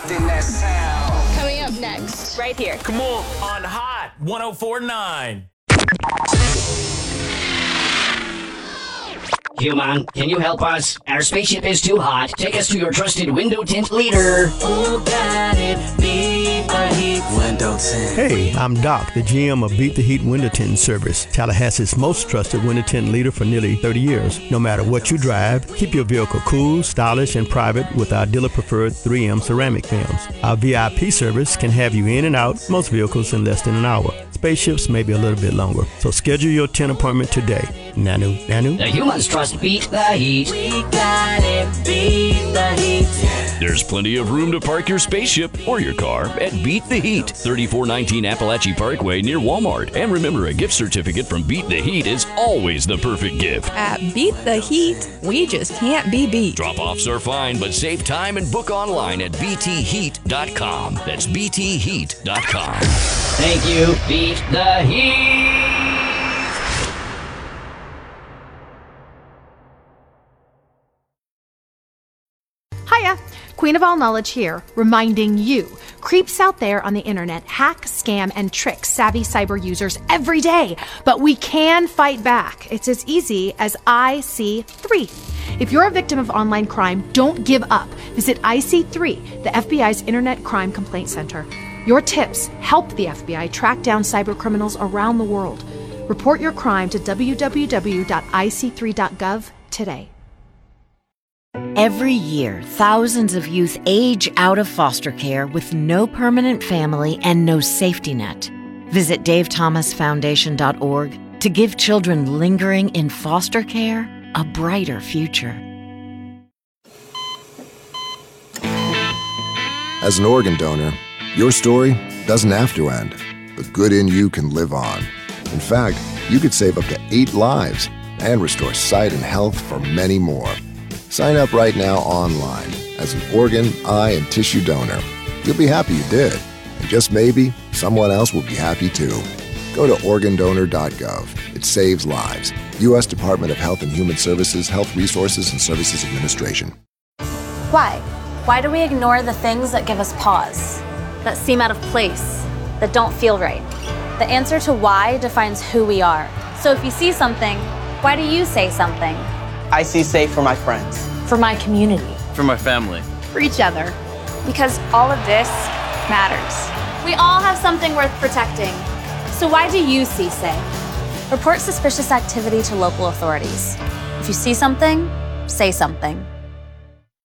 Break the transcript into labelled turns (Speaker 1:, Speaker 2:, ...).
Speaker 1: Coming up next, right here.
Speaker 2: Come on Hot 104.9.
Speaker 3: Human, can you help us? Our spaceship is too hot. Take us to your trusted window tint leader.
Speaker 4: Who got it? Beat the heat. Window tint.
Speaker 5: Hey, I'm Doc, the GM of Beat the Heat Window Tint Service, Tallahassee's most trusted window tint leader for nearly 30 years. No matter what you drive, keep your vehicle cool, stylish, and private with our dealer-preferred 3M ceramic films. Our VIP service can have you in and out most vehicles in less than an hour. Spaceships may be a little bit longer. So schedule your tint appointment today. Nanu.
Speaker 3: The humans trust Beat the Heat.
Speaker 4: We got it. Beat the heat.
Speaker 6: There's plenty of room to park your spaceship or your car at Beat the Heat, 3419 Appalachie Parkway near Walmart. And remember, a gift certificate from Beat the Heat is always the perfect gift.
Speaker 1: At Beat the Heat, we just can't be beat.
Speaker 6: Drop-offs are fine, but save time and book online at btheat.com. That's btheat.com.
Speaker 3: Thank you, Beat the Heat.
Speaker 7: Hiya, Queen of All Knowledge here, reminding you, creeps out there on the internet hack, scam, and trick savvy cyber users every day. But we can fight back. It's as easy as IC3. If you're a victim of online crime, don't give up. Visit IC3, the FBI's Internet Crime Complaint Center. Your tips help the FBI track down cyber criminals around the world. Report your crime to www.ic3.gov today.
Speaker 8: Every year, thousands of youth age out of foster care with no permanent family and no safety net. Visit davethomasfoundation.org to give children lingering in foster care a brighter future.
Speaker 9: As an organ donor, your story doesn't have to end. The good in you can live on. In fact, you could save up to 8 lives and restore sight and health for many more. Sign up right now online as an organ, eye, and tissue donor. You'll be happy you did, and just maybe someone else will be happy too. Go to organdonor.gov. It saves lives. U.S. Department of Health and Human Services, Health Resources and Services Administration.
Speaker 10: Why? Why do we ignore the things that give us pause, that seem out of place, that don't feel right? The answer to why defines who we are. So if you see something, why do you say something?
Speaker 11: I see safe for my friends.
Speaker 10: For my community.
Speaker 11: For my family.
Speaker 10: For each other. Because all of this matters. We all have something worth protecting. So why do you see safe? Report suspicious activity to local authorities. If you see something, say something.